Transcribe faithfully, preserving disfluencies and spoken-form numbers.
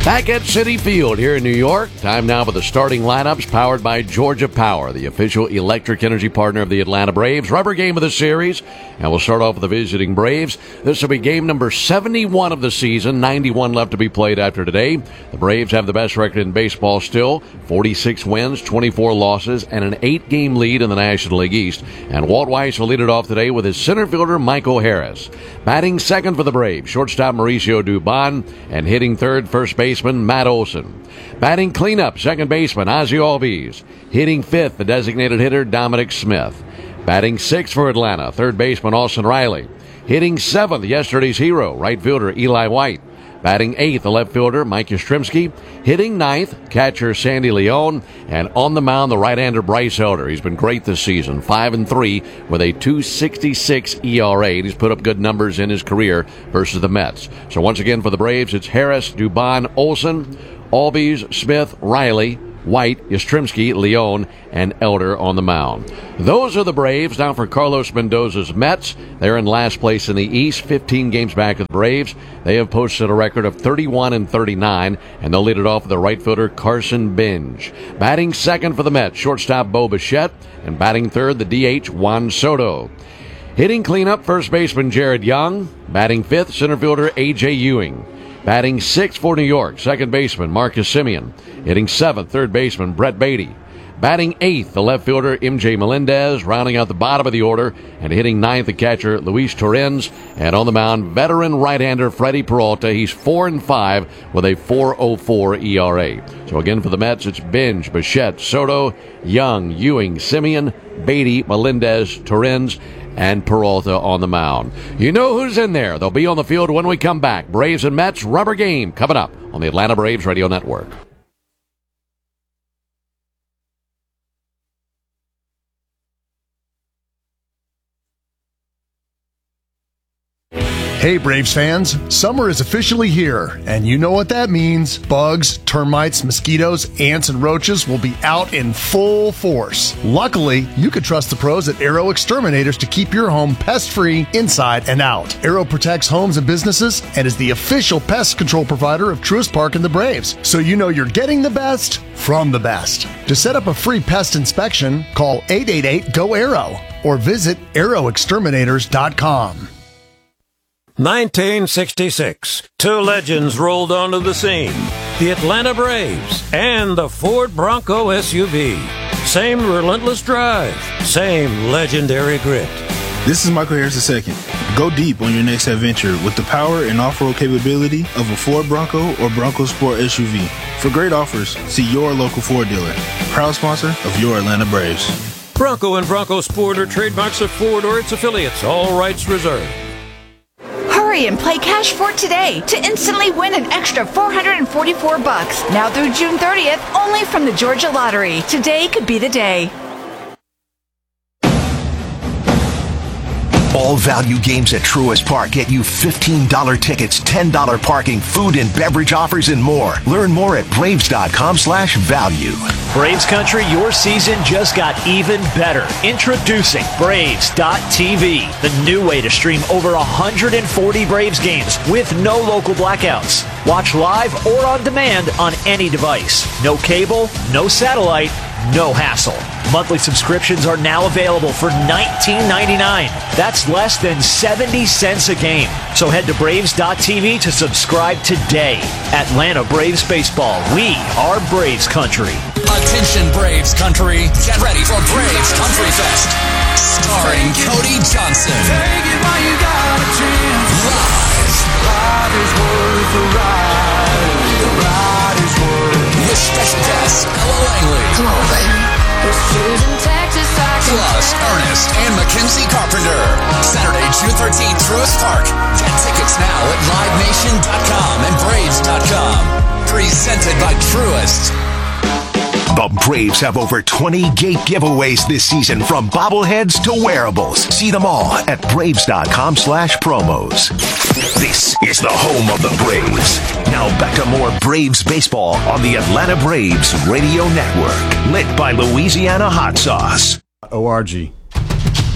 Back at Citi Field here in New York. Time now for the starting lineups powered by Georgia Power, the official electric energy partner of the Atlanta Braves. Rubber game of the series. And we'll start off with the visiting Braves. This will be game number seventy-one of the season. ninety-one left to be played after today. The Braves have the best record in baseball still. forty-six wins, twenty-four losses, and an eight-game lead in the National League East. And Walt Weiss will lead it off today with his center fielder, Michael Harris. Batting second for the Braves, shortstop Mauricio Dubon, and hitting third, first baseman Matt Olson. Batting cleanup, second baseman Ozzie Albies. Hitting fifth, the designated hitter Dominic Smith. Batting sixth for Atlanta, third baseman Austin Riley. Hitting seventh, yesterday's hero, right fielder Eli White. Batting eighth, the left fielder Mike Yastrzemski. Hitting ninth, catcher Sandy Leon. And on the mound, the right-hander Bryce Elder. He's been great this season, five and three with a two sixty-six E R A. And he's put up good numbers in his career versus the Mets. So once again for the Braves, it's Harris, Dubon, Olson, Albies, Smith, Riley, White, Yastrzemski, Leon, and Elder on the mound. Those are the Braves. Now for Carlos Mendoza's Mets. They're in last place in the East, fifteen games back of the Braves. They have posted a record of thirty-one and thirty-nine, and they'll lead it off with the right fielder Carson Binge. Batting second for the Mets, shortstop Bo Bichette, and batting third, the D H Juan Soto. Hitting cleanup, first baseman Jared Young. Batting fifth, center fielder A J Ewing. Batting sixth for New York, second baseman Marcus Semien. Hitting seventh, third baseman Brett Beatty. Batting eighth, the left fielder M J Melendez, rounding out the bottom of the order, and hitting ninth, the catcher Luis Torrens. And on the mound, veteran right-hander Freddie Peralta. He's four and five with a four oh four E R A. So again for the Mets, it's Binge, Bichette, Soto, Young, Ewing, Semien, Beatty, Melendez, Torrens, and Peralta on the mound. You know who's in there. They'll be on the field when we come back. Braves and Mets, rubber game, coming up on the Atlanta Braves Radio Network. Hey Braves fans, summer is officially here, and you know what that means. Bugs, termites, mosquitoes, ants, and roaches will be out in full force. Luckily, you can trust the pros at Aero Exterminators to keep your home pest-free inside and out. Aero protects homes and businesses and is the official pest control provider of Truist Park and the Braves, so you know you're getting the best from the best. To set up a free pest inspection, call eight eight eight, G O, A E R O or visit aero exterminators dot com. nineteen sixty-six, two legends rolled onto the scene. The Atlanta Braves and the Ford Bronco S U V. Same relentless drive, same legendary grit. This is Michael Harris the second. Go deep on your next adventure with the power and off-road capability of a Ford Bronco or Bronco Sport S U V. For great offers, see your local Ford dealer. Proud sponsor of your Atlanta Braves. Bronco and Bronco Sport are trademarks of Ford or its affiliates. All rights reserved. Hurry and play Cash for today to instantly win an extra four hundred forty-four bucks. Now through June thirtieth, only from the Georgia Lottery. Today could be the day. All value games at Truist Park get you fifteen dollars tickets, ten dollars parking, food and beverage offers, and more. Learn more at braves dot com slash value. Braves Country, your season just got even better. Introducing Braves dot T V, the new way to stream over one hundred forty Braves games with no local blackouts. Watch live or on demand on any device. No cable, no satellite, no hassle. Monthly subscriptions are now available for nineteen ninety-nine dollars. That's less than seventy cents a game. So head to Braves dot T V to subscribe today. Atlanta Braves Baseball. We are Braves Country. Attention Braves Country. Get ready for Braves Country Fest. Starring Cody Johnson. Take it while you got a chance. Live. Life is worth the ride. The ride is worth. With special guests Ella Langley. Come on, baby. Plus Ernest and Mackenzie Carpenter. Saturday, June thirteenth, Truist Park. Get tickets now at live nation dot com and braves dot com. Presented by Truist. The Braves have over twenty gate giveaways this season, from bobbleheads to wearables. See them all at braves dot com slash promos. This is the home of the Braves. Now back to more Braves baseball on the Atlanta Braves Radio Network. Lit by Louisiana Hot Sauce. O R G.